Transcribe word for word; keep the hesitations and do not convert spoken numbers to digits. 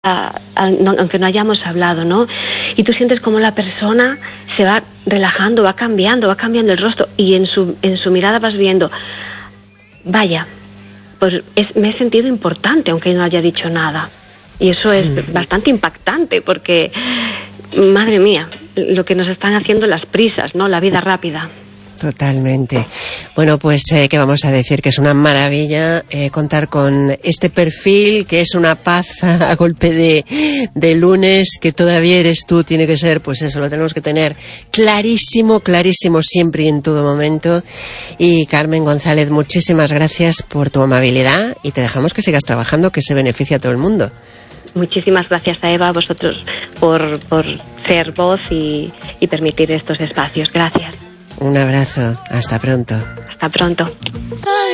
a, a, no, aunque no hayamos hablado, ¿no? Y tú sientes como la persona se va relajando, va cambiando, va cambiando el rostro, y en su, en su mirada vas viendo, vaya, pues es, me he sentido importante aunque no haya dicho nada. Y eso es mm. bastante impactante, porque, madre mía, lo que nos están haciendo las prisas, ¿no? La vida rápida. Totalmente. Bueno, pues eh, que vamos a decir que es una maravilla eh, contar con este perfil, que es una paz a golpe de, de lunes, que todavía eres tú, tiene que ser, pues eso, lo tenemos que tener clarísimo, clarísimo siempre y en todo momento. Y Carmen González, muchísimas gracias por tu amabilidad y te dejamos que sigas trabajando, que se beneficia a todo el mundo. Muchísimas gracias a Eva, a vosotros, por, por ser voz y, y permitir estos espacios. Gracias. Un abrazo. Hasta pronto. Hasta pronto.